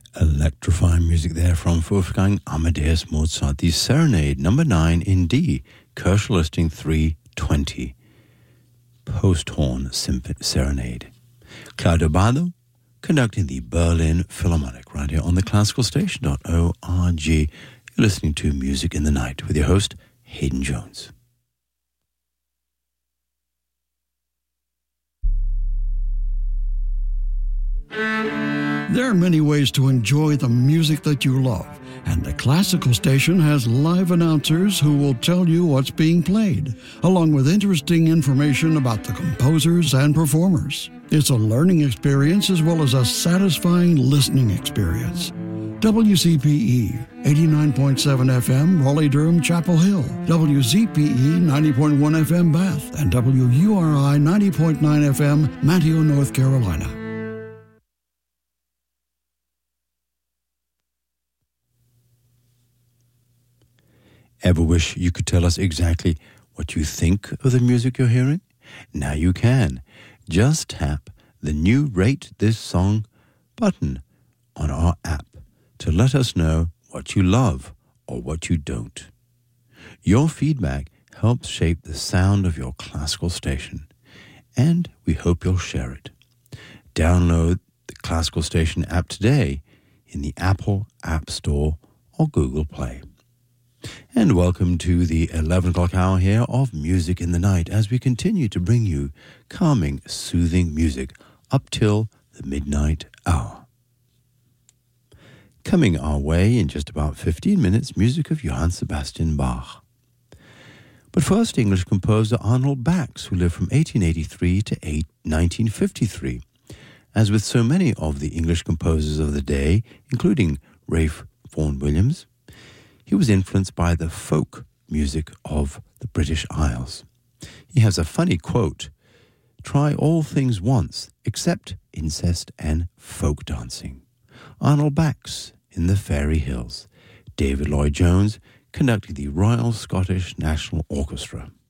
Electrifying music there from Wolfgang Amadeus Mozart, the Serenade, number 9 in D, Koelsch listing 320, Post-Horn Serenade. Claudio Bado conducting the Berlin Philharmonic right here on the classicalstation.org. You're listening to Music in the Night with your host, Hayden Jones. There are many ways to enjoy the music that you love, and the Classical Station has live announcers who will tell you what's being played, along with interesting information about the composers and performers. It's a learning experience as well as a satisfying listening experience. WCPE 89.7 FM, Raleigh-Durham, Chapel Hill, WZPE 90.1 FM, Bath, and WURI 90.9 FM, Manteo, North Carolina. Ever wish you could tell us exactly what you think of the music you're hearing? Now you can. Just tap the new Rate This Song button on our app to let us know what you love or what you don't. Your feedback helps shape the sound of your classical station, and we hope you'll share it. Download the Classical Station app today in the Apple App Store or Google Play. And welcome to the 11 o'clock hour here of Music in the Night as we continue to bring you calming, soothing music up till the midnight hour. Coming our way in just about 15 minutes, music of Johann Sebastian Bach. But first, English composer Arnold Bax, who lived from 1883 to 1953. As with so many of the English composers of the day, including Ralph Vaughan Williams, he was influenced by the folk music of the British Isles. He has a funny quote, "Try all things once, except incest and folk dancing." Arnold Bax in the Fairy Hills. David Lloyd-Jones conducting the Royal Scottish National Orchestra.